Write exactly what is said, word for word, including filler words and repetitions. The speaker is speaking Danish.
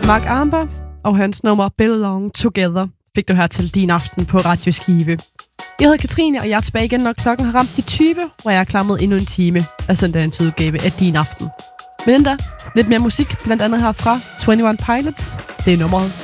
Mark Armber og hans nummer Belong Together fik du her til Din Aften på Radio Skive. Jeg hedder Katrine, og jeg er tilbage igen, når klokken har ramt de tyve, hvor jeg er klar med endnu en time af søndagens udgave af Din Aften. Men endda lidt mere musik, blandt andet her fra enogtyve Pilots. Det er nummeret